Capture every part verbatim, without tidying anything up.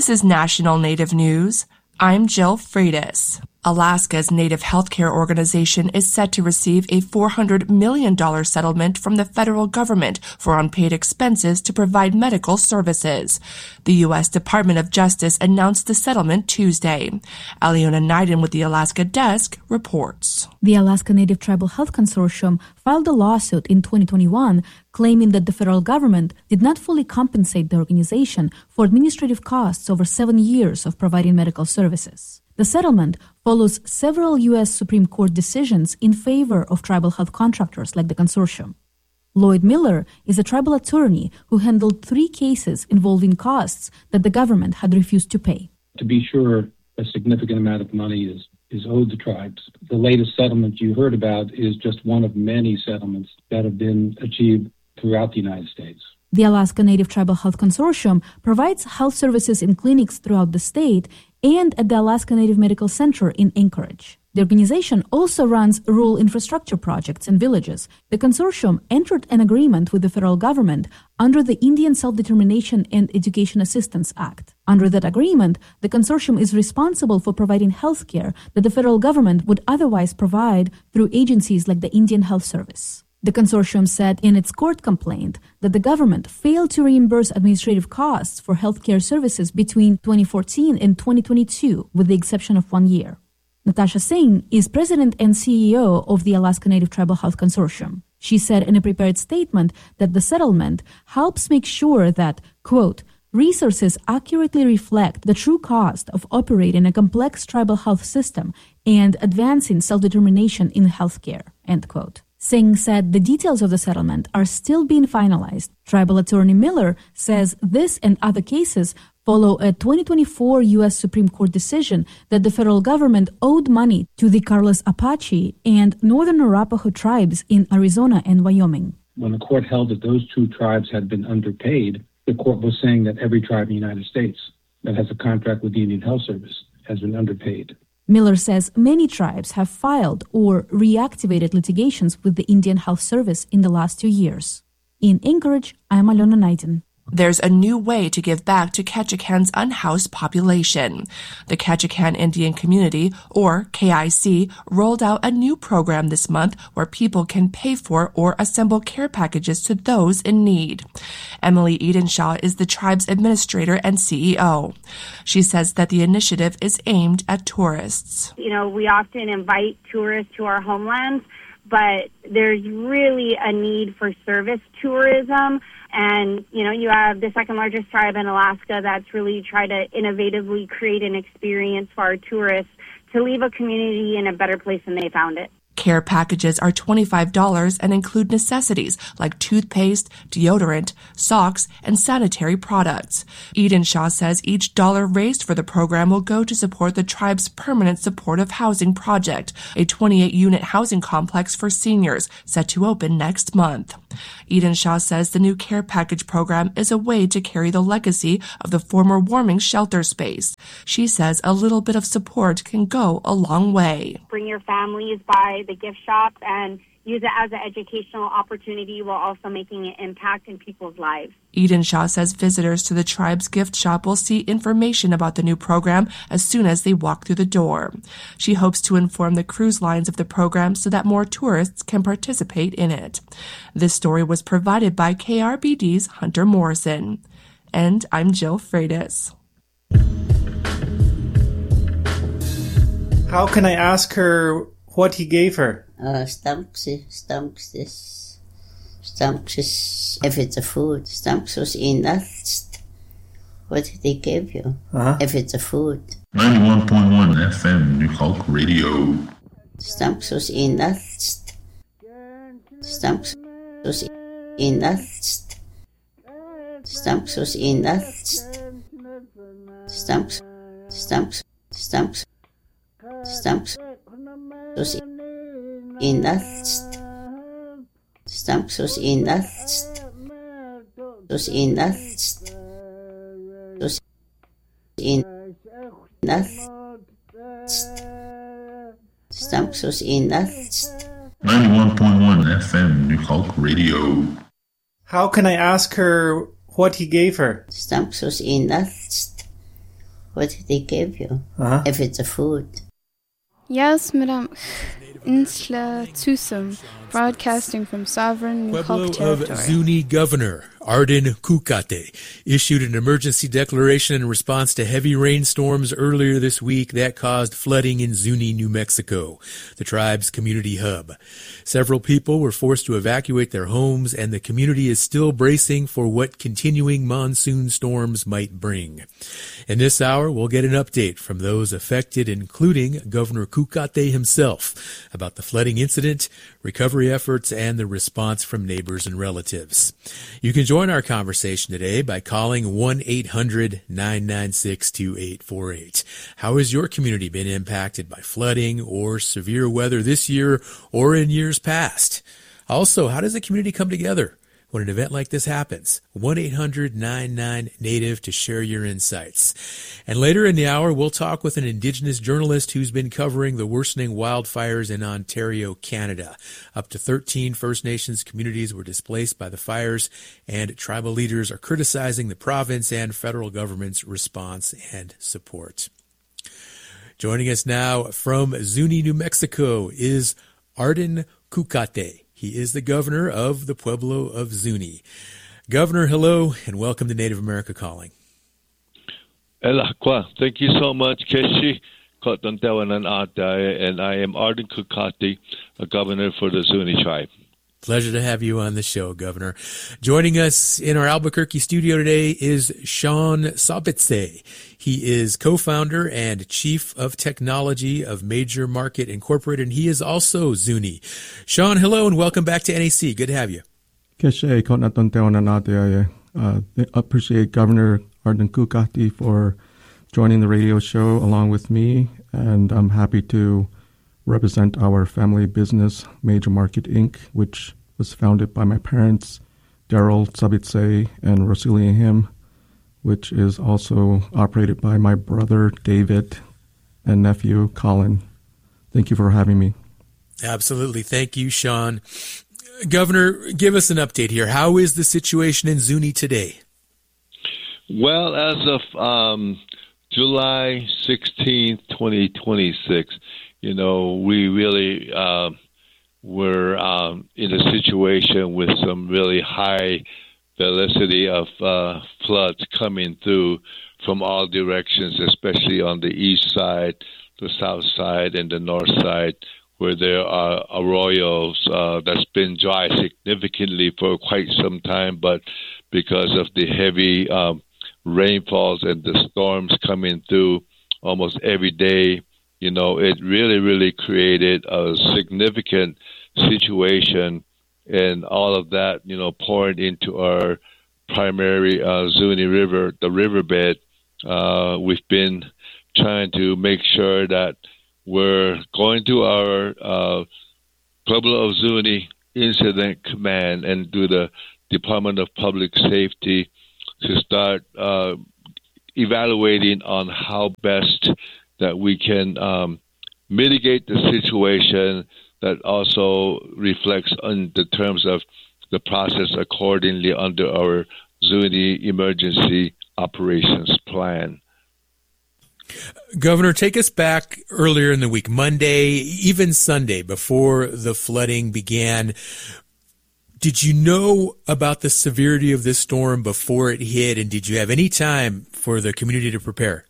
This is National Native News. I'm Jill Freitas. Alaska's Native Healthcare Organization is set to receive a four hundred million dollars settlement from the federal government for unpaid expenses to provide medical services. The U S Department of Justice announced the settlement Tuesday. Aliona Naiden with the Alaska Desk reports. The Alaska Native Tribal Health Consortium filed a lawsuit in twenty twenty-one claiming that the federal government did not fully compensate the organization for administrative costs over seven years of providing medical services. The settlement follows several U S Supreme Court decisions in favor of tribal health contractors like the consortium. Lloyd Miller is a tribal attorney who handled three cases involving costs that the government had refused to pay. To be sure, a significant amount of money is, is owed the tribes. The latest settlement you heard about is just one of many settlements that have been achieved throughout the United States. The Alaska Native Tribal Health Consortium provides health services in clinics throughout the state and at the Alaska Native Medical Center in Anchorage. The organization also runs rural infrastructure projects in villages. The consortium entered an agreement with the federal government under the Indian Self-Determination and Education Assistance Act. Under that agreement, the consortium is responsible for providing health care that the federal government would otherwise provide through agencies like the Indian Health Service. The consortium said in its court complaint that the government failed to reimburse administrative costs for healthcare services between twenty fourteen and twenty twenty-two, with the exception of one year. Natasha Singh is president and C E O of the Alaska Native Tribal Health Consortium. She said in a prepared statement that the settlement helps make sure that, quote, resources accurately reflect the true cost of operating a complex tribal health system and advancing self-determination in healthcare, end quote. Singh said the details of the settlement are still being finalized. Tribal attorney Miller says this and other cases follow a twenty twenty-four U S Supreme Court decision that the federal government owed money to the Carlos Apache and Northern Arapaho tribes in Arizona and Wyoming. When the court held that those two tribes had been underpaid, the court was saying that every tribe in the United States that has a contract with the Indian Health Service has been underpaid. Miller says many tribes have filed or reactivated litigations with the Indian Health Service in the last two years. In Anchorage, I'm Aliona Naiden. There's a new way to give back to Ketchikan's unhoused population. The Ketchikan Indian Community, or K I C, rolled out a new program this month where people can pay for or assemble care packages to those in need. Emily Edenshaw is the tribe's administrator and C E O. She says that the initiative is aimed at tourists. You know, we often invite tourists to our homelands, but there's really a need for service tourism. And, you know, you have the second largest tribe in Alaska that's really tried to innovatively create an experience for our tourists to leave a community in a better place than they found it. Care packages are twenty-five dollars and include necessities like toothpaste, deodorant, socks, and sanitary products. Edenshaw says each dollar raised for the program will go to support the tribe's permanent supportive housing project, a twenty-eight unit housing complex for seniors set to open next month. Edenshaw says the new care package program is a way to carry the legacy of the former warming shelter space. She says a little bit of support can go a long way. Bring your families by the gift shop and use it as an educational opportunity while also making an impact in people's lives. Edenshaw says visitors to the tribe's gift shop will see information about the new program as soon as they walk through the door. She hopes to inform the cruise lines of the program so that more tourists can participate in it. This story was provided by K R B D's Hunter Morrison. And I'm Jill Freitas. How can I ask her what he gave her? Uh, stamkses, stamkses, stamkses, if it's a food, stamkses inast. What did they give you? Uh-huh. If it's a food. ninety-one point one F M, New Hulk Radio. Stamkses inast. Stamkses inast. Stamkses inast. Stamps, stamps, stamps, stamps. Sus inast. Stamps inast. Sus inast. Sus inast. Stamps inast. ninety-one point one F M, New Hulk Radio. How can I ask her what he gave her? Stamps inast. what did they give you? Uh-huh. If it's a food. Yes, Madam Insla Tusum, broadcasting from sovereign Pueblo Nuxalk territory. of Zuni Governor Arden Kukate issued an emergency declaration in response to heavy rainstorms earlier this week that caused flooding in Zuni, New Mexico, the tribe's community hub. Several people were forced to evacuate their homes, and the community is still bracing for what continuing monsoon storms might bring. In this hour, we'll get an update from those affected, including Governor Kukate himself, about the flooding incident, recovery efforts, and the response from neighbors and relatives. You can join our conversation today by calling one eight hundred nine nine six two eight four eight. How has your community been impacted by flooding or severe weather this year or in years past? Also, how does the community come together when an event like this happens? one eight hundred nine nine Native to share your insights. And later in the hour, we'll talk with an Indigenous journalist who's been covering the worsening wildfires in Ontario, Canada. Up to thirteen First Nations communities were displaced by the fires, and tribal leaders are criticizing the province and federal government's response and support. Joining us now from Zuni, New Mexico is Arden Kukate. He is the governor of the Pueblo of Zuni. Governor, hello, and welcome to Native America Calling. Thank you so much, Keshi. And I am Arden Kukate, a governor for the Zuni tribe. Pleasure to have you on the show, Governor. Joining us in our Albuquerque studio today is Sean Sabitze. He is co-founder and chief of technology of Major Market Incorporated, and he is also Zuni. Sean, hello, and welcome back to N A C. Good to have you. Uh, appreciate Governor Arden Kukate for joining the radio show along with me, and I'm happy to represent our family business, Major Market Incorporated, which was founded by my parents, Daryl Sabitze and Rosilia Him, which is also operated by my brother, David, and nephew, Colin. Thank you for having me. Absolutely. Thank you, Sean. Governor, give us an update here. How is the situation in Zuni today? Well, as of um, July sixteenth, twenty twenty-six, you know, we really uh, were um, in a situation with some really high velocity of uh, floods coming through from all directions, especially on the east side, the south side, and the north side, where there are arroyos uh, that's been dry significantly for quite some time, but because of the heavy um, rainfalls and the storms coming through almost every day, you know, it really, really created a significant situation, and all of that, you know, pouring into our primary uh, Zuni River, the riverbed. Uh, we've been trying to make sure that we're going to our uh, Pueblo of Zuni Incident Command and do the Department of Public Safety to start uh, evaluating on how best that we can um, mitigate the situation that also reflects on the terms of the process accordingly under our Zuni Emergency Operations Plan. Governor, take us back earlier in the week, Monday, even Sunday, before the flooding began. Did you know about the severity of this storm before it hit, and did you have any time for the community to prepare?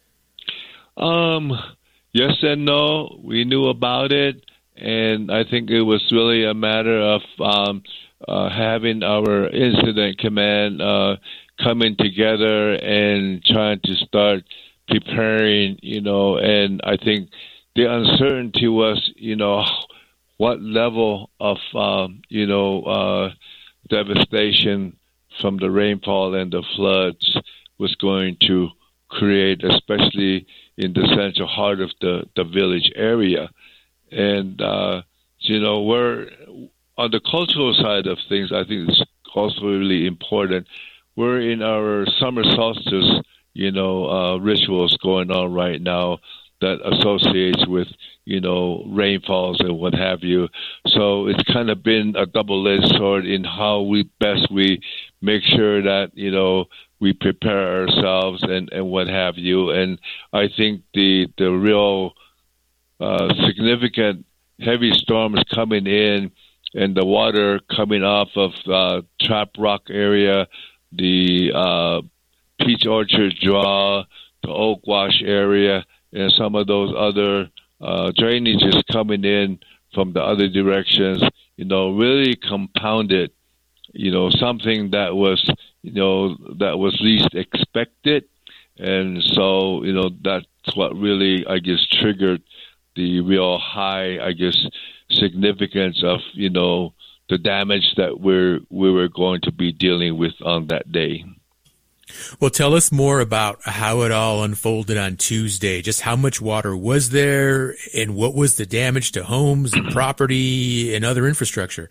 Um, yes and no. We knew about it, and I think it was really a matter of um, uh, having our incident command uh, coming together and trying to start preparing, you know, and I think the uncertainty was, you know, what level of, um, you know, uh, devastation from the rainfall and the floods was going to create, especially in the central heart of the, the village area. And, uh, you know, we're on the cultural side of things, I think it's also really important. We're in our summer solstice, you know, uh, rituals going on right now that associates with, you know, rainfalls and what have you. So it's kind of been a double-edged sword in how we best we make sure that, you know, we prepare ourselves and, and what have you. And I think the the real uh, significant heavy storms coming in and the water coming off of uh, Trap Rock area, the uh, Peach Orchard Draw, the Oak Wash area, and some of those other uh, drainages coming in from the other directions, you know, really compounded, you know, something that was, you know, that was least expected. And so, you know, that's what really, I guess, triggered the real high, I guess, significance of, you know, the damage that we're, we were going to be dealing with on that day. Well, tell us more about how it all unfolded on Tuesday. Just how much water was there and what was the damage to homes and property and other infrastructure?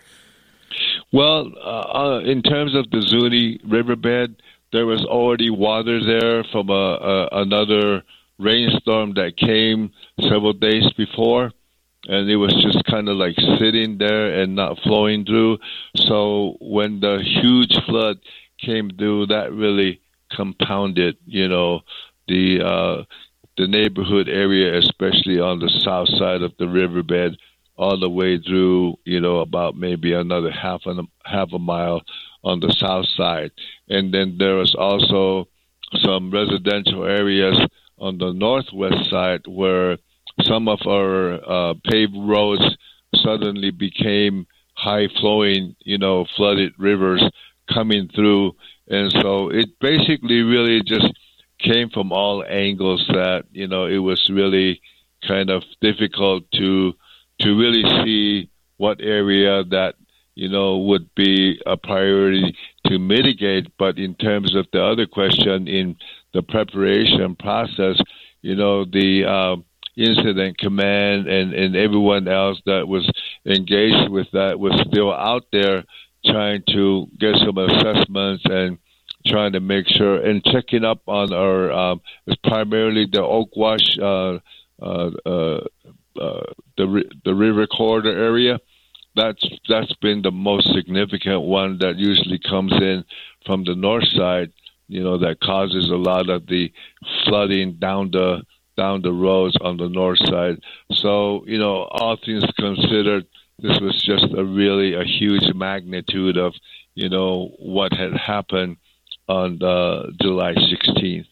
Well, uh, in terms of the Zuni riverbed, there was already water there from a, a, another rainstorm that came several days before, and it was just kind of like sitting there and not flowing through. So when the huge flood came through, that really compounded, you know, the uh, the neighborhood area, especially on the south side of the riverbed, all the way through, you know, about maybe another half a half a mile on the south side. And then there was also some residential areas on the northwest side where some of our uh, paved roads suddenly became high-flowing, you know, flooded rivers coming through. And so it basically really just came from all angles that, you know, it was really kind of difficult to to really see what area that, you know, would be a priority to mitigate. But in terms of the other question, in the preparation process, you know, the uh, incident command and, and everyone else that was engaged with that was still out there trying to get some assessments and trying to make sure and checking up on our, um, it's primarily the Oak Wash, uh, uh, uh, uh, the the river corridor area. That's that's been the most significant one that usually comes in from the north side, you know, that causes a lot of the flooding down the down the roads on the north side. So, you know, all things considered, this was just a really a huge magnitude of, you know, what had happened on uh, July sixteenth.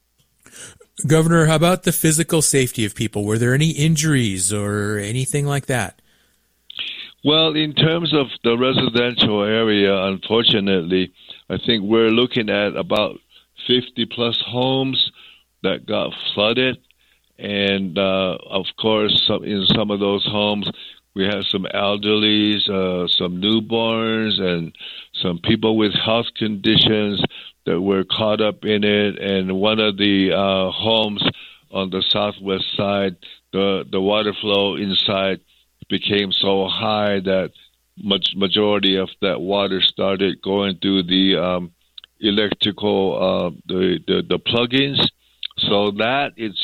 Governor, how about the physical safety of people? Were there any injuries or anything like that? Well, in terms of the residential area, unfortunately, I think we're looking at about fifty plus homes that got flooded. And, uh, of course, some, in some of those homes, we had some elderlies, uh, some newborns, and some people with health conditions that were caught up in it. And one of the uh, homes on the southwest side, the, the water flow inside became so high that much majority of that water started going through the um, electrical, uh, the, the, the plugins. So that it's